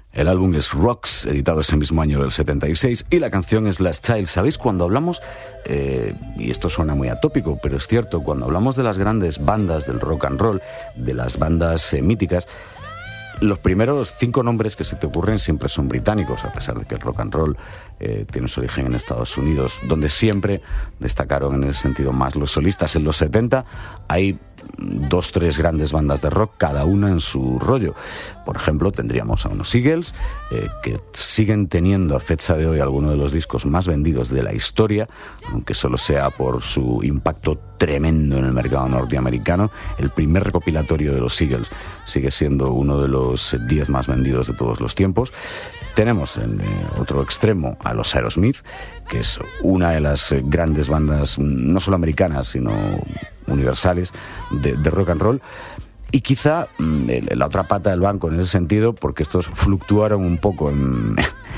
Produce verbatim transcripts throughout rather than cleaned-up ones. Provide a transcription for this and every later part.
El álbum es Rocks, editado ese mismo año del setenta y seis, y la canción es Last Child. ¿Sabéis? Cuando hablamos, eh, y esto suena muy atópico, pero es cierto, cuando hablamos de las grandes bandas del rock and roll, de las bandas eh, míticas, los primeros cinco nombres que se te ocurren siempre son británicos, a pesar de que el rock and roll eh, tiene su origen en Estados Unidos, donde siempre destacaron en el sentido más los solistas. En los setenta hay dos, tres grandes bandas de rock, cada una en su rollo. Por ejemplo, tendríamos a unos Eagles, eh, que siguen teniendo a fecha de hoy algunos de los discos más vendidos de la historia, aunque solo sea por su impacto tremendo en el mercado norteamericano. El primer recopilatorio de los Eagles sigue siendo uno de los diez más vendidos de todos los tiempos. Tenemos en eh, otro extremo a los Aerosmith, que es una de las eh, grandes bandas, no solo americanas, sino universales, de, de rock and roll. Y quizá mm, la otra pata del banco en ese sentido, porque estos fluctuaron un poco en,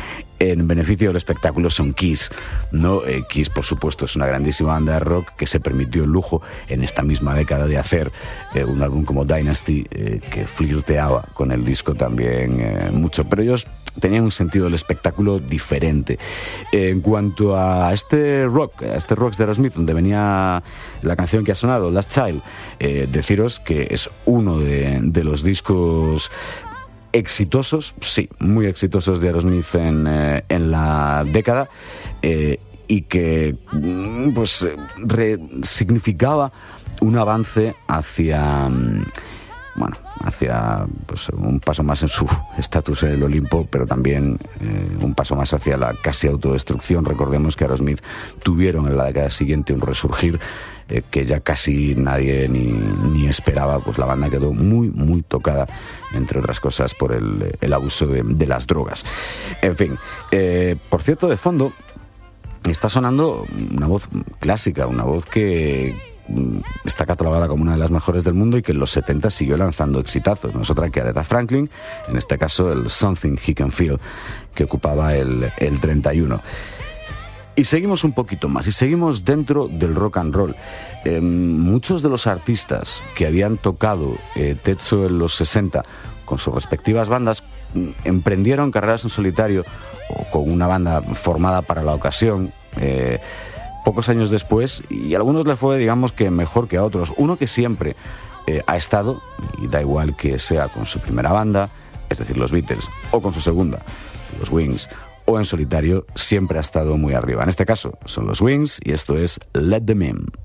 en beneficio del espectáculo, son Kiss, ¿no? Eh, Kiss, por supuesto, es una grandísima banda de rock que se permitió el lujo en esta misma década de hacer eh, un álbum como Dynasty, eh, que flirteaba con el disco también eh, mucho, pero ellos tenían un sentido del espectáculo diferente. Eh, en cuanto a este rock, a este rock de Aerosmith, donde venía la canción que ha sonado, Last Child, eh, deciros que es uno de, de los discos exitosos, sí, muy exitosos de Aerosmith en, eh, en la década, eh, y que pues re- significaba un avance hacia... bueno, hacia pues, un paso más en su estatus en el Olimpo, pero también eh, un paso más hacia la casi autodestrucción. Recordemos que Aerosmith tuvieron en la década siguiente un resurgir eh, que ya casi nadie ni, ni esperaba. Pues la banda quedó muy, muy tocada, entre otras cosas, por el, el abuso de, de las drogas. En fin, eh, por cierto, de fondo está sonando una voz clásica, una voz que está catalogada como una de las mejores del mundo y que en los setenta siguió lanzando exitazos. No es otra que Aretha Franklin, en este caso el Something He Can Feel, que ocupaba el, el treinta y uno. Y seguimos un poquito más, y seguimos dentro del rock and roll. Eh, muchos de los artistas que habían tocado eh, techo en los sesenta con sus respectivas bandas emprendieron carreras en solitario o con una banda formada para la ocasión, eh, pocos años después, y a algunos les fue, digamos, que mejor que a otros. Uno que siempre eh, ha estado, y da igual que sea con su primera banda, es decir, los Beatles, o con su segunda, los Wings, o en solitario, siempre ha estado muy arriba. En este caso, son los Wings, y esto es Let Them In.